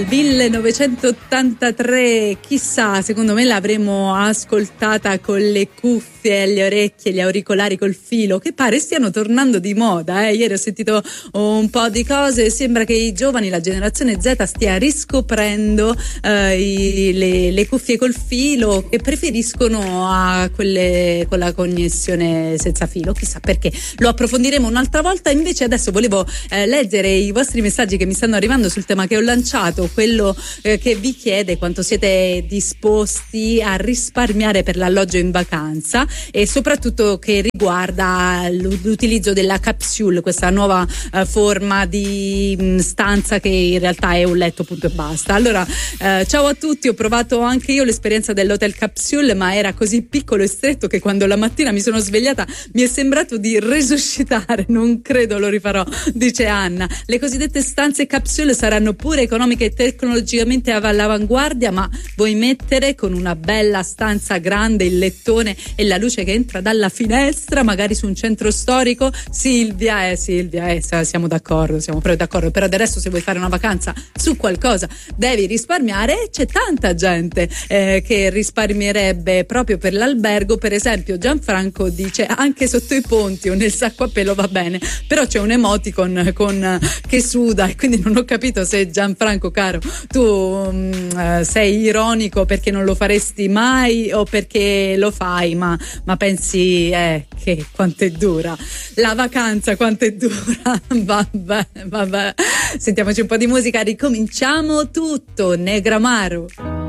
1983, chissà, secondo me l'avremmo ascoltata con le cuffie, le orecchie, gli auricolari col filo, che pare stiano tornando di moda. Ieri ho sentito un po' di cose, sembra che i giovani, la generazione Z, stia riscoprendo le cuffie col filo, che preferiscono a quelle con la connessione senza filo, chissà perché. Lo approfondiremo un'altra volta. Invece adesso volevo leggere i vostri messaggi che mi stanno arrivando sul tema che ho lanciato, quello che vi chiede quanto siete disposti a risparmiare per l'alloggio in vacanza, e soprattutto che riguarda l'utilizzo della capsule, questa nuova forma di stanza che in realtà è un letto, punto e basta. Allora, ciao a tutti, ho provato anche io l'esperienza dell'hotel capsule, ma era così piccolo e stretto che quando la mattina mi sono svegliata mi è sembrato di resuscitare. Non credo lo rifarò, dice Anna. Le cosiddette stanze capsule saranno pure economiche e tecnologicamente all'avanguardia, ma vuoi mettere con una bella stanza grande, il lettone e la luce che entra dalla finestra, magari su un centro storico? Silvia, siamo d'accordo, siamo proprio d'accordo. Però adesso, se vuoi fare una vacanza su qualcosa devi risparmiare. C'è tanta gente che risparmierebbe proprio per l'albergo. Per esempio Gianfranco dice anche sotto i ponti o nel sacco a pelo va bene, però c'è un emoticon che suda, e quindi non ho capito se, Gianfranco caro, tu sei ironico perché non lo faresti mai o perché lo fai, ma pensi che quanto è dura la vacanza, quanto è dura. Vabbè, sentiamoci un po' di musica, ricominciamo tutto. Negramaro.